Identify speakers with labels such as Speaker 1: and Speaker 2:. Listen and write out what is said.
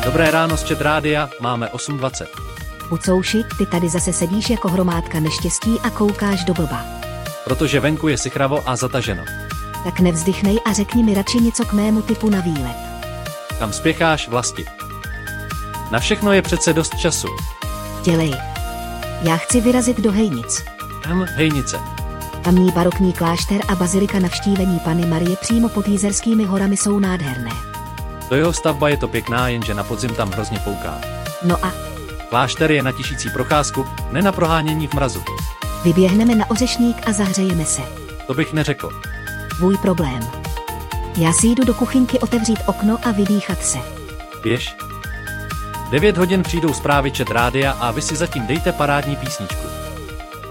Speaker 1: Dobré ráno z Chat Rádia, máme 8:20.
Speaker 2: Pucouši, ty tady zase sedíš jako hromádka neštěstí a koukáš do blba.
Speaker 1: Protože venku je sichravo a zataženo.
Speaker 2: Tak nevzdychnej a řekni mi radši něco k mému typu na výlet.
Speaker 1: Kam spěcháš, vlasti? Na všechno je přece dost času.
Speaker 2: Dělej. Já chci vyrazit do Hejnic.
Speaker 1: Hejnice.
Speaker 2: Tamní barokní klášter a bazilika Navštívení Panny Marie přímo pod Jizerskými horami jsou nádherné.
Speaker 1: To jeho stavba je to pěkná, jenže na podzim tam hrozně fouká.
Speaker 2: No a?
Speaker 1: Klášter je na tišící procházku, ne na prohánění v mrazu.
Speaker 2: Vyběhneme na Ořešník a zahřejeme se.
Speaker 1: To bych neřekl.
Speaker 2: Tvůj problém. Já si jdu do kuchyňky otevřít okno a vydýchat se.
Speaker 1: Běž. 9 hodin přijdou zprávy Chat Rádia a vy si zatím dejte parádní písničku.